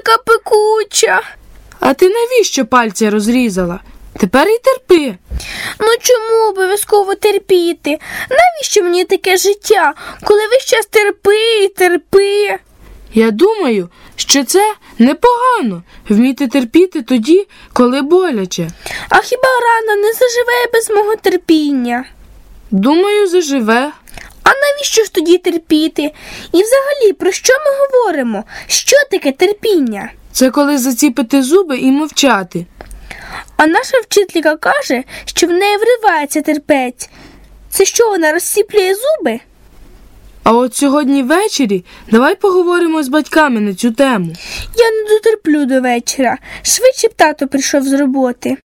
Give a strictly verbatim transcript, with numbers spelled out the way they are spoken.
така пекуча. А ти навіщо пальці розрізала? Тепер і терпи. Ну чому обов'язково терпіти? Навіщо мені таке життя, коли весь час терпи і терпи? Я думаю, що це непогано – вміти терпіти тоді, коли боляче. А хіба рана не заживе без мого терпіння? Думаю, заживе. А навіщо ж тоді терпіти? І взагалі, про що ми говоримо? Що таке терпіння? Це коли заціпити зуби і мовчати. А наша вчителька каже, що в неї вривається терпець. Це що, вона розсіплює зуби? А от сьогодні ввечері давай поговоримо з батьками на цю тему. Я не дотерплю до вечора. Швидше б тато прийшов з роботи.